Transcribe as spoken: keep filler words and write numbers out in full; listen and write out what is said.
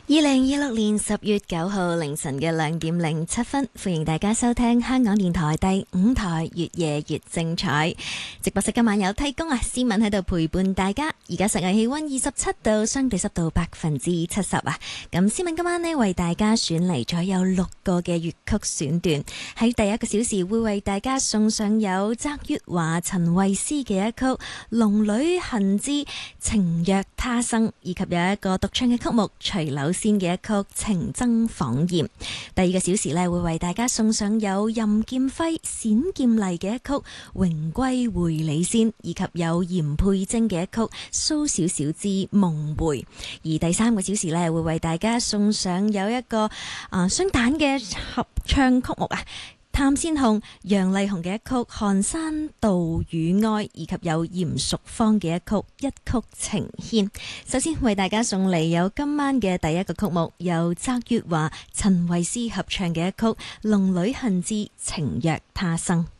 二零二六年十月九號凌晨嘅兩點零七分，歡迎大家收聽香港電台第五台越夜越精彩直播室。今晚有提供啊，思敏喺度陪伴大家。而家室外氣溫二十七度，相對濕度百分之七十啊。咁思敏今晚呢，為大家選嚟咗有六個嘅粵曲選段，喺第一個小時會為大家送上有澤月華、陳慧思嘅一曲《龍女恨之情若他生》，以及有一個獨唱嘅曲目徐柳仙嘅一曲《情僧訪艷》。第二個小時呢，會為大家送上有任劍輝、冼劍麗嘅一曲《榮歸會理仙》，以及有嚴佩貞嘅一曲《蘇小小之夢回》。而第三個小時呢，會為大家送上有一個啊雙旦嘅合唱曲目啊，譚先紅、楊麗紅嘅一曲《寒山道雨哀》，以及有嚴淑芳嘅一曲《一曲情牽》。首先為大家送嚟有今晚嘅第一個曲目，由澤月華、陳慧思合唱嘅一曲《龍女恨之情若他生》。